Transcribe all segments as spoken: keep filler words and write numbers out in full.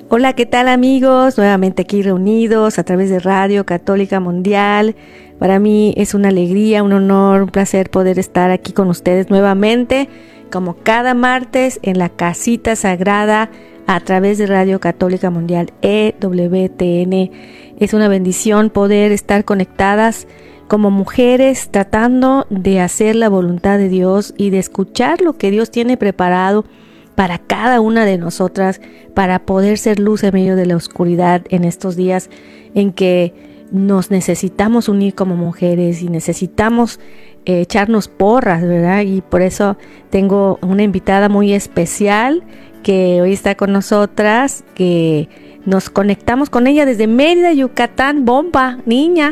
Hola, ¿qué tal amigos? Nuevamente aquí reunidos a través de Radio Católica Mundial. Para mí es una alegría, un honor, un placer poder estar aquí con ustedes nuevamente, como cada martes en la casita sagrada a través de Radio Católica Mundial E W T N. Es una bendición poder estar conectadas como mujeres tratando de hacer la voluntad de Dios y de escuchar lo que Dios tiene preparado para cada una de nosotras, para poder ser luz en medio de la oscuridad en estos días en que nos necesitamos unir como mujeres y necesitamos eh, echarnos porras, ¿verdad? Y por eso tengo una invitada muy especial que hoy está con nosotras, que nos conectamos con ella desde Mérida, Yucatán. Bomba, niña.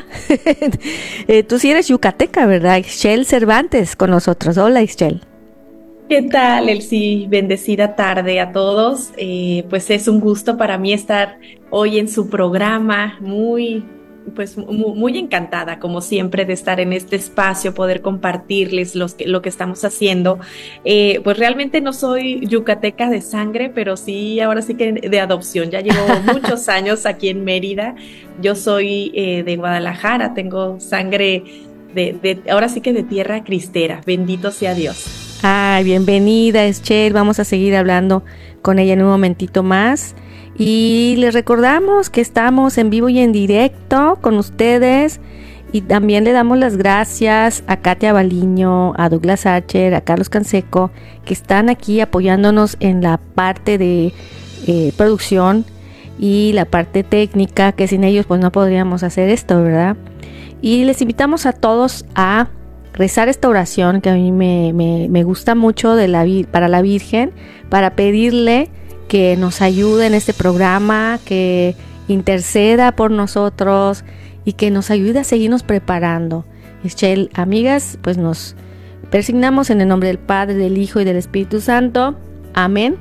eh, tú sí eres yucateca, ¿verdad? Ixchel Cervantes con nosotros. Hola, Ixchel. ¿Qué tal, Elsie? Bendecida tarde a todos. Eh, pues es un gusto para mí estar hoy en su programa, muy, pues muy, muy encantada, como siempre, de estar en este espacio, poder compartirles los que, lo que estamos haciendo. Eh, pues realmente no soy yucateca de sangre, pero sí, ahora sí que de adopción. Ya llevo muchos años aquí en Mérida. Yo soy eh, de Guadalajara, tengo sangre de, de, ahora sí que de tierra cristera. Bendito sea Dios. Ay, bienvenida, Ixchel. Vamos a seguir hablando con ella en un momentito más. Y les recordamos que estamos en vivo y en directo con ustedes. Y también le damos las gracias a Katia Baliño, a Douglas Archer, a Carlos Canseco, que están aquí apoyándonos en la parte de eh, producción y la parte técnica, que sin ellos pues no podríamos hacer esto, ¿verdad? Y les invitamos a todos a rezar esta oración que a mí me, me, me gusta mucho de la, para la Virgen, para pedirle que nos ayude en este programa, que interceda por nosotros y que nos ayude a seguirnos preparando. Ixchel, amigas, pues nos persignamos en el nombre del Padre, del Hijo y del Espíritu Santo. Amén.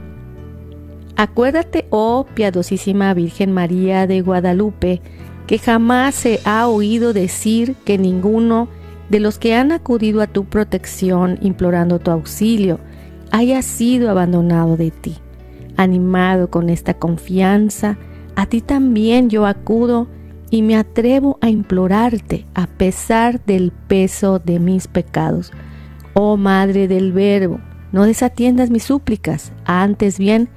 Acuérdate, oh piadosísima Virgen María de Guadalupe, que jamás se ha oído decir que ninguno de los que han acudido a tu protección implorando tu auxilio haya sido abandonado de ti. Animado con esta confianza, a ti también yo acudo y me atrevo a implorarte a pesar del peso de mis pecados. Oh Madre del Verbo, no desatiendas mis súplicas, antes bien,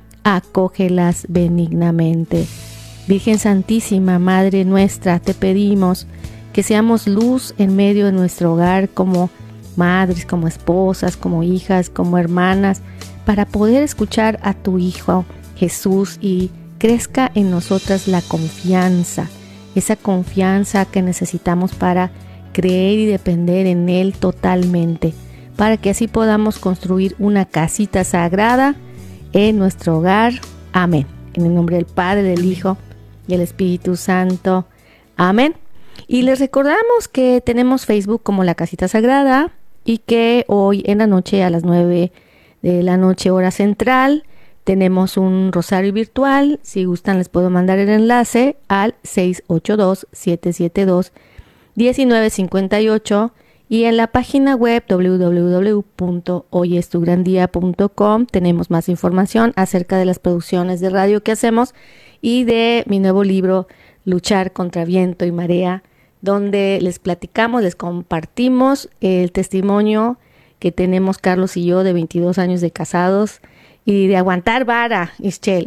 acógelas benignamente. Virgen Santísima, Madre nuestra, te pedimos que seamos luz en medio de nuestro hogar como madres, como esposas, como hijas, como hermanas, para poder escuchar a tu Hijo Jesús y crezca en nosotras la confianza, esa confianza que necesitamos para creer y depender en Él totalmente, para que así podamos construir una casita sagrada en nuestro hogar. Amén. En el nombre del Padre, del Hijo y del Espíritu Santo. Amén. Y les recordamos que tenemos Facebook como La Casita Sagrada y que hoy en la noche a las nueve de la noche hora central tenemos un rosario virtual. Si gustan les puedo mandar el enlace al seis ocho dos, siete siete dos, uno nueve cinco ocho y en la página web doble u doble u doble u punto hoy es tu gran día punto com tenemos más información acerca de las producciones de radio que hacemos y de mi nuevo libro Luchar contra viento y marea, donde les platicamos, les compartimos el testimonio que tenemos Carlos y yo de veintidós años de casados y de aguantar vara, Ixchel.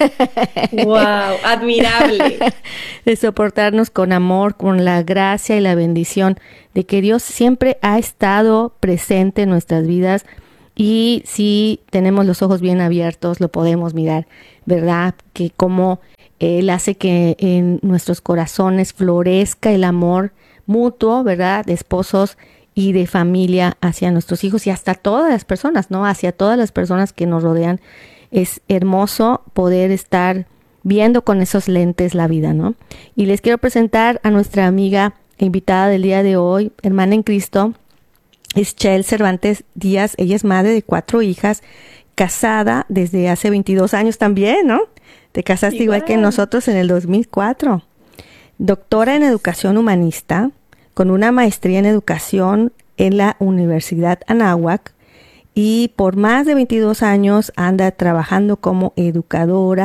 ¡Wow! Admirable. De soportarnos con amor, con la gracia y la bendición de que Dios siempre ha estado presente en nuestras vidas y si tenemos los ojos bien abiertos lo podemos mirar, ¿verdad? Que como Él hace que en nuestros corazones florezca el amor mutuo, ¿verdad? De esposos y de familia hacia nuestros hijos y hasta todas las personas, ¿no? Hacia todas las personas que nos rodean. Es hermoso poder estar viendo con esos lentes la vida, ¿no? Y les quiero presentar a nuestra amiga invitada del día de hoy, hermana en Cristo, Ixchel Cervantes Díaz. Ella es madre de cuatro hijas, casada desde hace veintidós años también, ¿no? Te casaste igual. igual que nosotros en el dos mil cuatro. Doctora en Educación Humanista, con una maestría en Educación en la Universidad Anáhuac y por más de veintidós años anda trabajando como educadora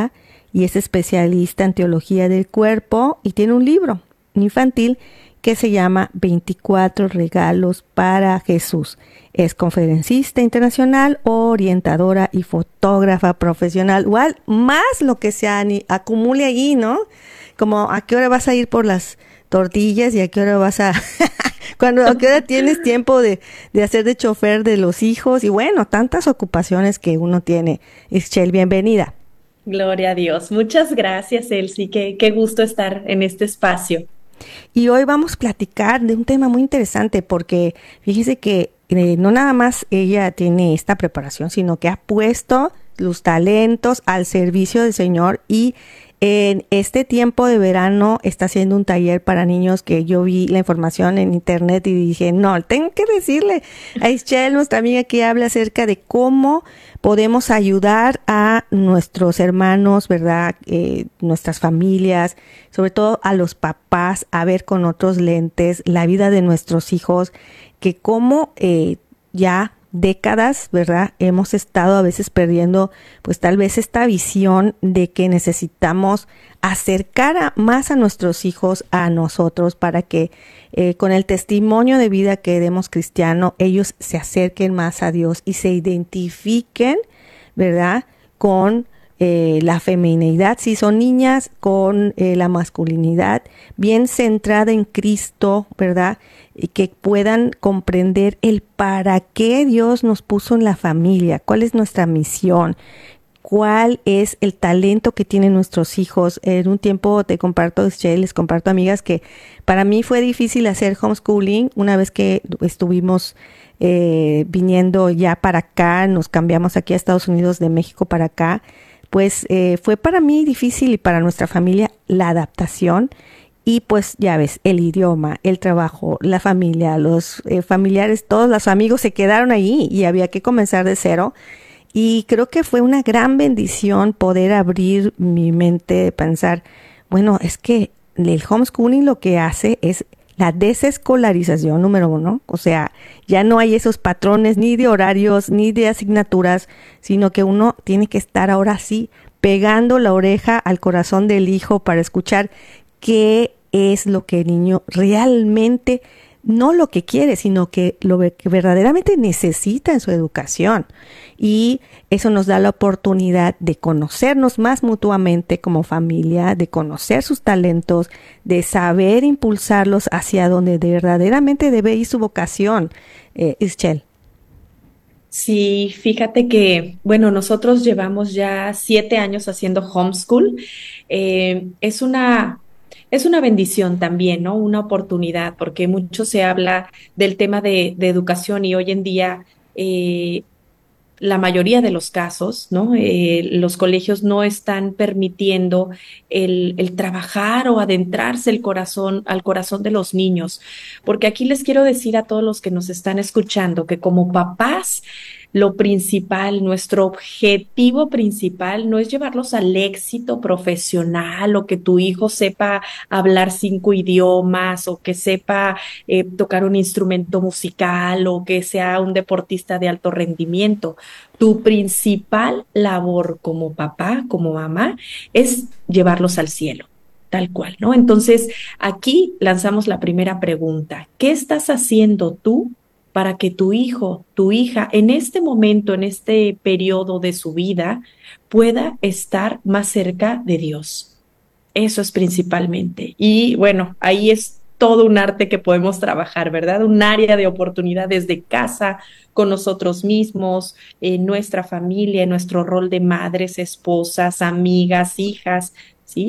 y es especialista en teología del cuerpo y tiene un libro infantil que se llama veinticuatro regalos para Jesús. Es conferencista internacional, orientadora y fotógrafa profesional. Igual, más lo que se acumule allí, ¿no? Como a qué hora vas a ir por las tortillas y a qué hora vas a... Cuando a qué hora tienes tiempo de, de hacer de chofer de los hijos y bueno, tantas ocupaciones que uno tiene. Ischel, bienvenida. Gloria a Dios. Muchas gracias, Elsie. Qué, qué gusto estar en este espacio. Y hoy vamos a platicar de un tema muy interesante porque fíjese que eh, no nada más ella tiene esta preparación, sino que ha puesto los talentos al servicio del Señor y en este tiempo de verano está haciendo un taller para niños que yo vi la información en internet y dije, no, tengo que decirle a Ischel, nuestra amiga, que habla acerca de cómo podemos ayudar a nuestros hermanos, ¿verdad? Eh, nuestras familias, sobre todo a los papás, a ver con otros lentes la vida de nuestros hijos, que cómo eh, ya décadas, ¿verdad? Hemos estado a veces perdiendo, pues tal vez esta visión de que necesitamos acercar a, más a nuestros hijos a nosotros para que eh, con el testimonio de vida que demos cristiano, ellos se acerquen más a Dios y se identifiquen, ¿verdad? Con eh, la feminidad, si son niñas, con eh, la masculinidad, bien centrada en Cristo, ¿verdad? Y que puedan comprender el para qué Dios nos puso en la familia, cuál es nuestra misión, cuál es el talento que tienen nuestros hijos. En un tiempo te comparto, les comparto, amigas, que para mí fue difícil hacer homeschooling una vez que estuvimos eh, viniendo ya para acá, nos cambiamos aquí a Estados Unidos de México para acá, pues eh, fue para mí difícil y para nuestra familia la adaptación. Y pues ya ves, el idioma, el trabajo, la familia, los eh, familiares, todos los amigos se quedaron ahí y había que comenzar de cero. Y creo que fue una gran bendición poder abrir mi mente de pensar, bueno, es que el homeschooling lo que hace es la desescolarización número uno. O sea, ya no hay esos patrones ni de horarios ni de asignaturas, sino que uno tiene que estar ahora sí pegando la oreja al corazón del hijo para escuchar qué es lo que el niño realmente, no lo que quiere, sino que lo que verdaderamente necesita en su educación. Y eso nos da la oportunidad de conocernos más mutuamente como familia, de conocer sus talentos, de saber impulsarlos hacia donde verdaderamente debe ir su vocación. Eh, Ischel. Sí, fíjate que, bueno, nosotros llevamos ya siete años haciendo homeschool. Eh, es una Es una bendición también, ¿no? Una oportunidad, porque mucho se habla del tema de, de educación y hoy en día eh, la mayoría de los casos, ¿no? Eh, los colegios no están permitiendo el, el trabajar o adentrarse el corazón, al corazón de los niños, porque aquí les quiero decir a todos los que nos están escuchando que como papás, lo principal, nuestro objetivo principal no es llevarlos al éxito profesional o que tu hijo sepa hablar cinco idiomas o que sepa eh, tocar un instrumento musical o que sea un deportista de alto rendimiento. Tu principal labor como papá, como mamá, es llevarlos al cielo. Tal cual, ¿no? Entonces, aquí lanzamos la primera pregunta. ¿Qué estás haciendo tú para que tu hijo, tu hija, en este momento, en este periodo de su vida, pueda estar más cerca de Dios? Eso es principalmente. Y bueno, ahí es todo un arte que podemos trabajar, ¿verdad? Un área de oportunidad desde casa, con nosotros mismos, en nuestra familia, en nuestro rol de madres, esposas, amigas, hijas, ¿sí?